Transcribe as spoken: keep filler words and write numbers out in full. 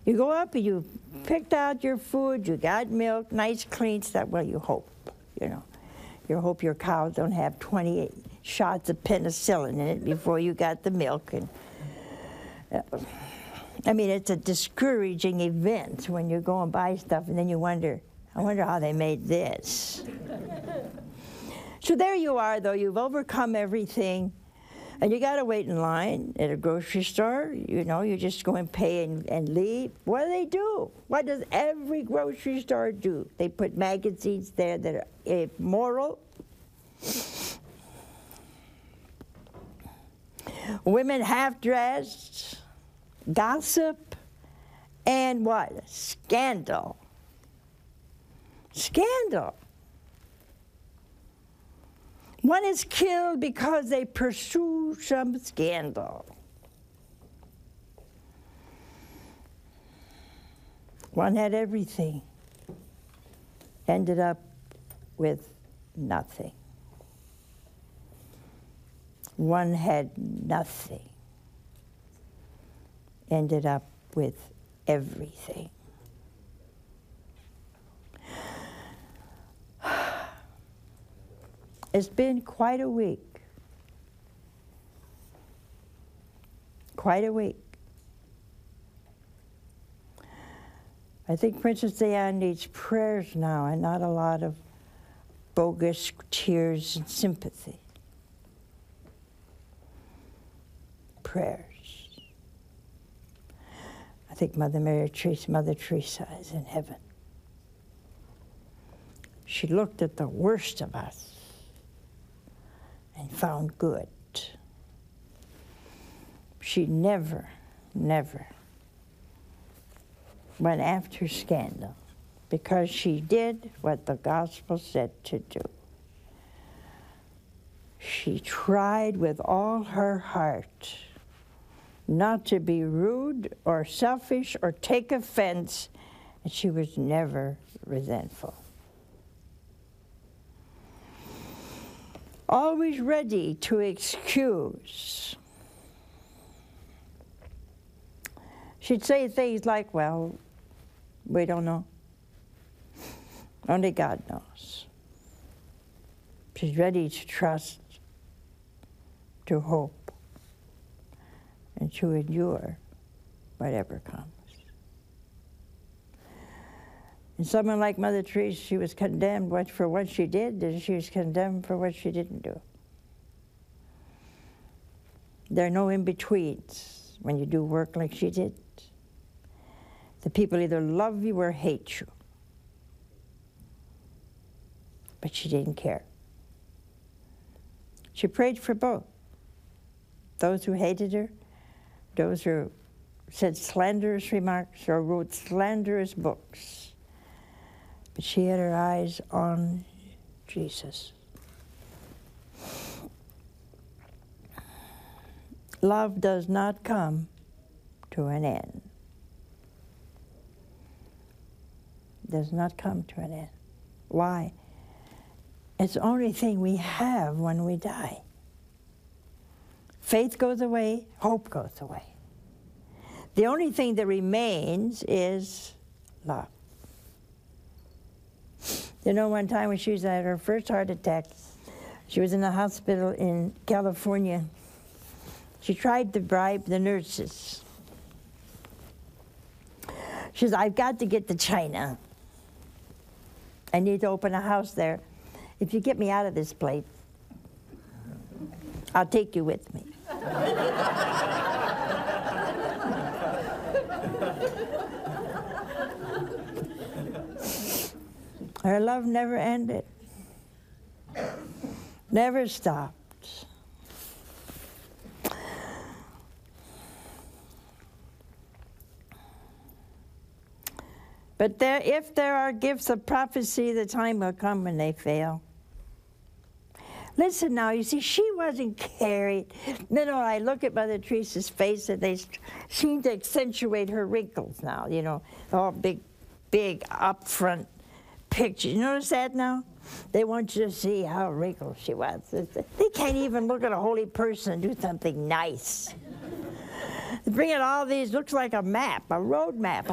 You go up and you picked out your food, you got milk, nice clean stuff. Well, you hope, you know. You hope your cows don't have twenty shots of penicillin in it before you got the milk. And uh, I mean, it's a discouraging event when you go and buy stuff and then you wonder, I wonder how they made this. So there you are, though. You've overcome everything. And you got to wait in line at a grocery store. You know, you just go and pay and, and leave. What do they do? What does every grocery store do? They put magazines there that are immoral. Women half-dressed, gossip, and what? Scandal. Scandal. One is killed because they pursue some scandal. One had everything, ended up with nothing. One had nothing, ended up with everything. It's been quite a week. Quite a week. I think Princess Diana needs prayers now and not a lot of bogus tears and sympathy. Prayers. I think Mother Mary Teresa, Mother Teresa is in heaven. She looked at the worst of us and found good. She never, never went after scandal because she did what the gospel said to do. She tried with all her heart not to be rude or selfish or take offense, and she was never resentful. Always ready to excuse. She'd say things like, well, we don't know. Only God knows. She's ready to trust, to hope, and to endure whatever comes. And someone like Mother Teresa, she was condemned for what she did, and she was condemned for what she didn't do. There are no in-betweens when you do work like she did. The people either love you or hate you. But she didn't care. She prayed for both. Those who hated her, those who said slanderous remarks or wrote slanderous books. But she had her eyes on Jesus. Love does not come to an end. Does not come to an end. Why? It's the only thing we have when we die. Faith goes away, hope goes away. The only thing that remains is love. You know, one time when she was at her first heart attack, she was in the hospital in California. She tried to bribe the nurses. She says, I've got to get to China. I need to open a house there. If you get me out of this place, I'll take you with me. Her love never ended, never stopped. But there, if there are gifts of prophecy, the time will come when they fail. Listen now, you see, she wasn't carried. You know, I look at Mother Teresa's face and they seem to accentuate her wrinkles now, you know, all big, big up front picture. You notice that now? They want you to see how wrinkled she was. They can't even look at a holy person and do something nice. They bring in all these, looks like a map, a road map.